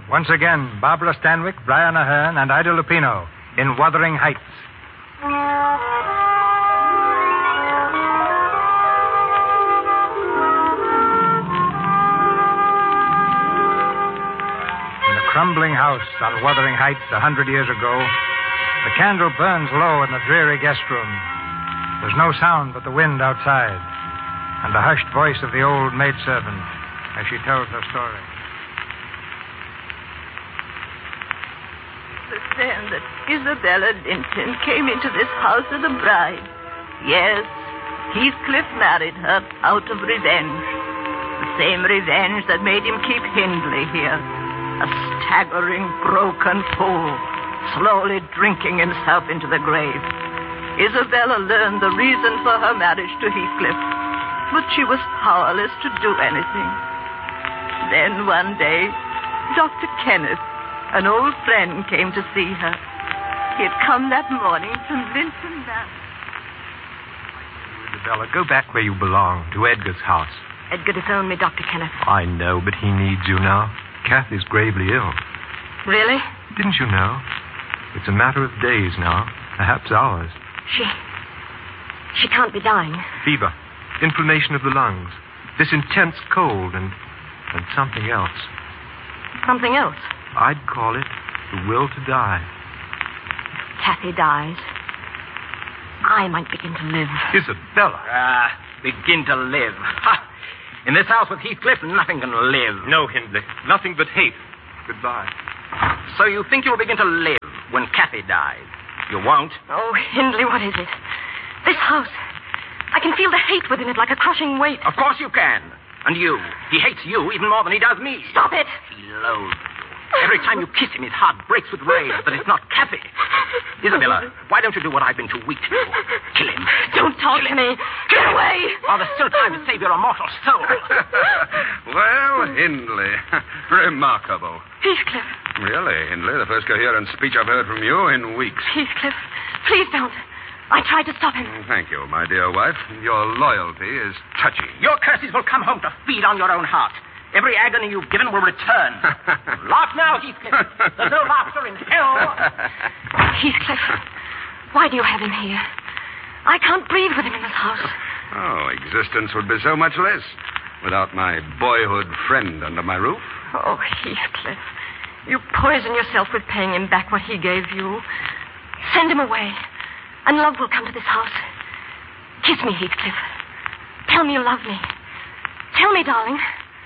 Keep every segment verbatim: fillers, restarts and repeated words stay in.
once again, Barbara Stanwyck, Brian Ahern, and Ida Lupino in Wuthering Heights. In the crumbling house on Wuthering Heights a hundred years ago, the candle burns low in the dreary guest room. There's no sound but the wind outside and the hushed voice of the old maidservant as she tells her story. The then that Isabella Linton came into this house as a bride. Yes, Heathcliff married her out of revenge. The same revenge that made him keep Hindley here. A staggering, broken fool, slowly drinking himself into the grave. Isabella learned the reason for her marriage to Heathcliff, but she was powerless to do anything. Then one day, Doctor Kenneth, an old friend, came to see her. He had come that morning from Linton Manor. Isabella, go back where you belong, to Edgar's house. Edgar disowned me, Doctor Kenneth. I know, but he needs you now. Kathy's gravely ill. Really? Didn't you know? It's a matter of days now, perhaps hours. She... she can't be dying. Fever, inflammation of the lungs, this intense cold, and... and something else. Something else? I'd call it the will to die. If Kathy dies, I might begin to live. Isabella. Ah, uh, begin to live. Ha! In this house with Heathcliff, nothing can live. No, Hindley. Nothing but hate. Goodbye. So you think you'll begin to live when Kathy dies? You won't. Oh, Hindley, what is it? This house. I can feel the hate within it like a crushing weight. Of course you can. And you. He hates you even more than he does me. Stop it. He loathes you. Every time you kiss him, his heart breaks with rage that it's not Kathy. Isabella, why don't you do what I've been too weak to do? Kill him. Don't talk to me. Get away. While there's still time to save your immortal soul. Well, Hindley. Remarkable. Heathcliff. Really, Hindley? The first coherent speech I've heard from you in weeks. Heathcliff, please don't. I tried to stop him. Thank you, my dear wife. Your loyalty is touching. Your curses will come home to feed on your own heart. Every agony you've given will return. Laugh now, Heathcliff. There's no laughter in hell. Heathcliff, why do you have him here? I can't breathe with him in this house. Oh, existence would be so much less without my boyhood friend under my roof. Oh, Heathcliff, you poison yourself with paying him back what he gave you. Send him away, and love will come to this house. Kiss me, Heathcliff. Tell me you love me. Tell me, darling.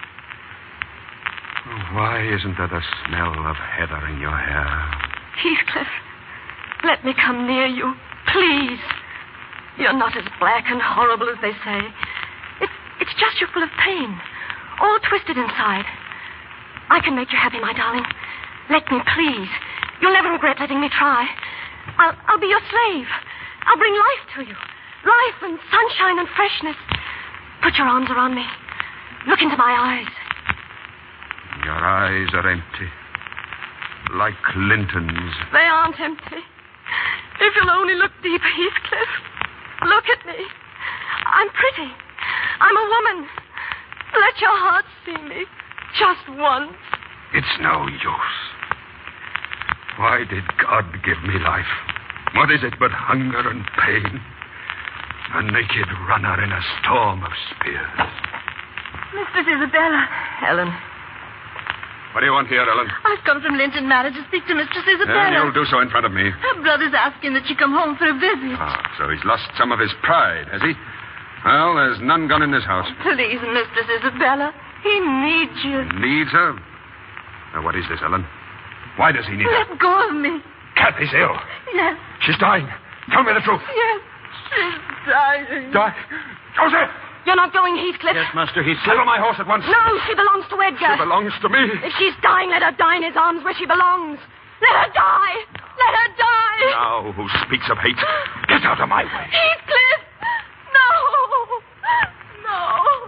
Why isn't there the smell of heather in your hair? Heathcliff, let me come near you, please. You're not as black and horrible as they say. It, it's just you're full of pain, all twisted inside. I can make you happy, my darling. Let me, please. You'll never regret letting me try. I'll, I'll be your slave. I'll bring life to you. Life and sunshine and freshness. Put your arms around me. Look into my eyes. Your eyes are empty, like Linton's. They aren't empty. If you'll only look deeper, Heathcliff. Look at me. I'm pretty. I'm a woman. Let your heart see me. Just once. It's no use. Why did God give me life? What is it but hunger and pain? A naked runner in a storm of spears. Mistress Isabella. Helen. What do you want here, Ellen? I've come from Linton Manor to speak to Mistress Isabella. And you'll do so in front of me. Her brother's asking that she come home for a visit. Ah, so he's lost some of his pride, has he? Well, there's none gone in this house. Please, Mistress Isabella. He needs you. Needs her? Now, what is this, Ellen? Why does he need her? Let go of me. Kathy's ill. Yes. She's dying. Tell me the truth. Yes. She's dying. Die? Joseph! You're not going, Heathcliff. Yes, Master, he's... Saddle my horse at once. No, she belongs to Edgar. She belongs to me. If she's dying, let her die in his arms where she belongs. Let her die. Let her die. Now, who speaks of hate? Get out of my way. Heathcliff! No! No!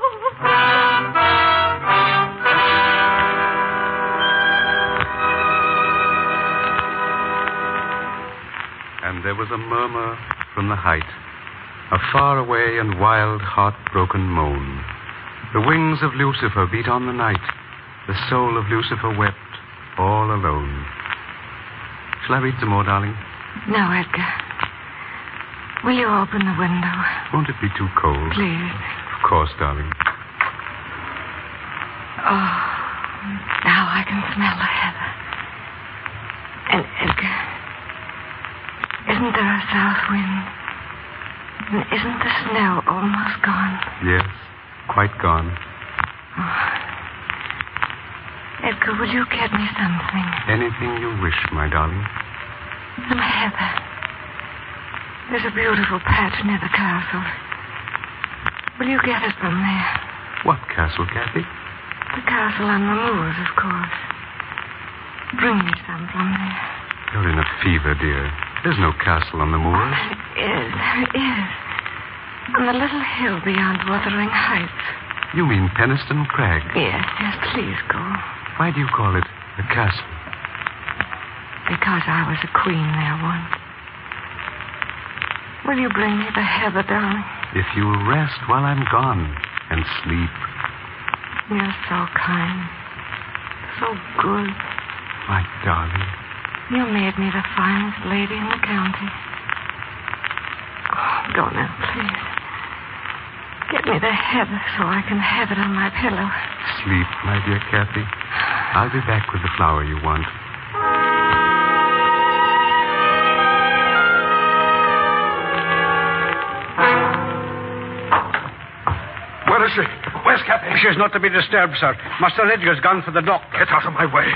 And there was a murmur from the height, a far-away and wild, heart-broken moan. The wings of Lucifer beat on the night. The soul of Lucifer wept. all alone. Shall I read some more, darling? No, Edgar. Will you open the window? Won't it be too cold? Please. Of course, darling. Oh, now I can smell the heather. And Edgar, isn't there a south wind? And isn't the snow almost gone? Yes, quite gone. Oh. Edgar, will you get me something? Anything you wish, my darling. Some heather. There's a beautiful patch near the castle. Will you get it from there? What castle, Kathy? The castle on the moors, of course. Bring me some from there. You're in a fever, dear. There's no castle on the moors. There is, there is. On the little hill beyond Wuthering Heights. You mean Penistone Crag? Yes, yes, please go. Why do you call it a castle? Because I was a queen there once. Will you bring me the heather, darling? If you'll rest while I'm gone and sleep. You're so kind. So good. My darling. You made me the finest lady in the county. Oh, go now, please. Get me the heather so I can have it on my pillow. Sleep, my dear Kathy. I'll be back with the flower you want. Where is she? Where's Kathy? She's not to be disturbed, sir. Master Edgar's gone for the doctor. Get out of my way.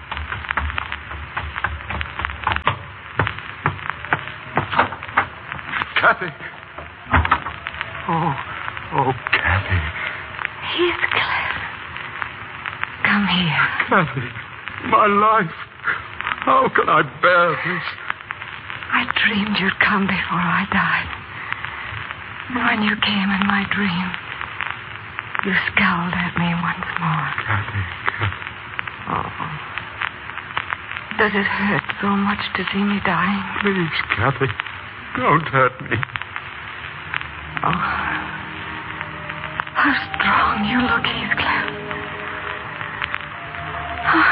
Kathy. Oh, oh, Kathy. Heathcliff. Come here. Kathy, my life. How can I bear this? I dreamed you'd come before I died. And when you came in my dream, you scowled at me once more. Kathy, Kathy. Oh. Does it hurt so much to see me dying? Please, Kathy, don't hurt me. Oh. How strong you look, Heathcliff. Oh.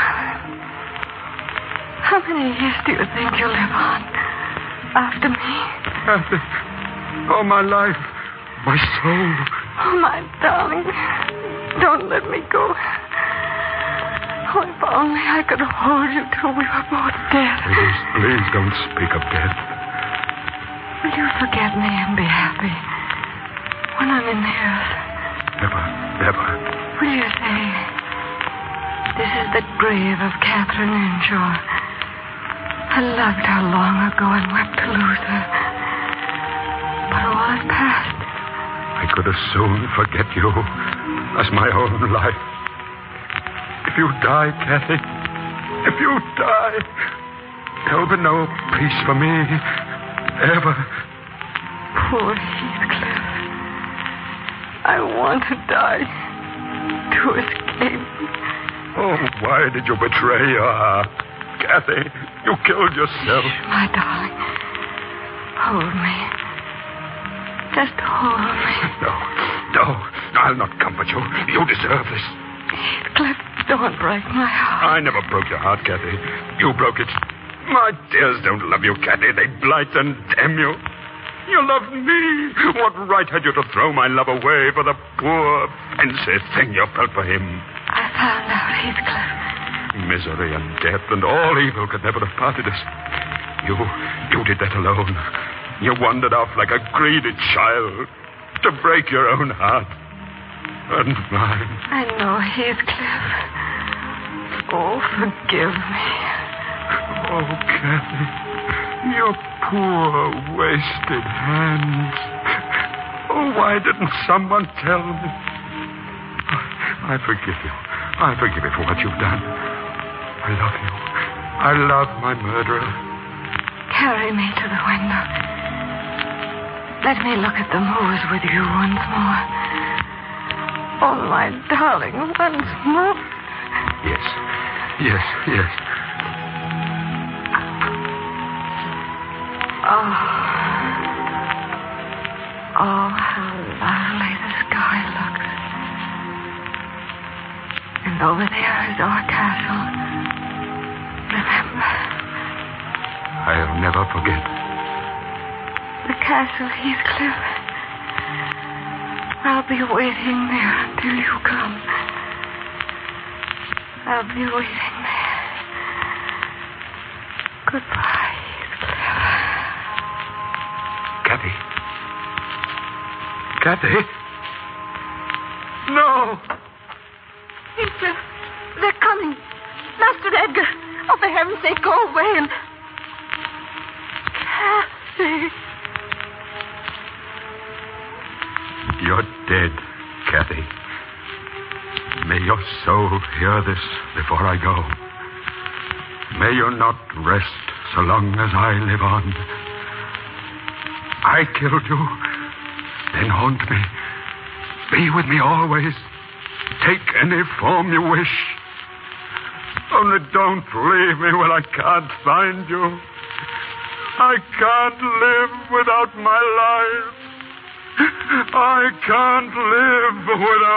How many years do you think you'll live on after me? Kathy. Oh, my life. My soul. Oh, my darling. Don't let me go. Oh, if only I could hold you till we were both dead. Please, please don't speak of death. Will you forget me and be happy when I'm in the earth? Never, never. Will you say, this is the grave of Catherine Earnshaw. I loved her long ago and wept to lose her. But all is past. I could as soon forget you as my own life. If you die, Kathy, if you die, there'll be no peace for me, ever. Poor Heathcliff. I want to die to escape. Oh, why did you betray your heart? Kathy, you killed yourself. My darling, hold me. Just hold me. No, no, I'll not comfort you. You deserve this. Heathcliff, don't break my heart. I never broke your heart, Kathy. You broke it. My dears don't love you, Kathy. They blight and damn you. You love me. What right had you to throw my love away for the poor, fancy thing you felt for him? I found out, Heathcliff. Misery and death and all evil could never have parted us. You, you did that alone. You wandered off like a greedy child to break your own heart and mine. I know, Heathcliff. Oh, forgive me. Oh, Kathy, your poor, wasted hands. Oh, why didn't someone tell me? I forgive you. I forgive you for what you've done. I love you. I love my murderer. Carry me to the window. Let me look at the moors with you once more. Oh, my darling, once more. Yes, yes, yes. Oh. Oh, how lovely the sky looks. And over there is our castle. remember. I'll never forget. The castle, Heathcliff. I'll be waiting there until you come. I'll be waiting there. Goodbye, Heathcliff. Kathy. Kathy? No! Heathcliff, they're coming. Master Edgar. Oh, for heaven's sake, go away and... Kathy. You're dead, Kathy. May your soul hear this before I go. May you not rest so long as I live on. I killed you, then haunt me. Be with me always. Take any form you wish. Only don't leave me when I can't find you. I can't live without my life. I can't live without...